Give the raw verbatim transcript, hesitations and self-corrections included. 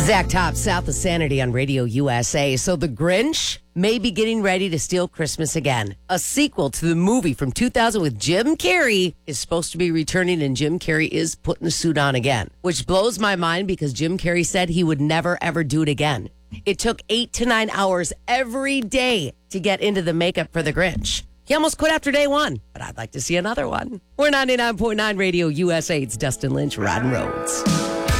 Zach Top, South of Sanity on Radio U S A. So The Grinch may be getting ready to steal Christmas again. A sequel to the movie from two thousand with Jim Carrey is supposed to be returning, and Jim Carrey is putting the suit on again, which blows my mind because Jim Carrey said he would never, ever do it again. It took eight to nine hours every day to get into the makeup for The Grinch. He almost quit after day one, but I'd like to see another one. We're ninety-nine point nine Radio U S A. It's Dustin Lynch, Riding Roads.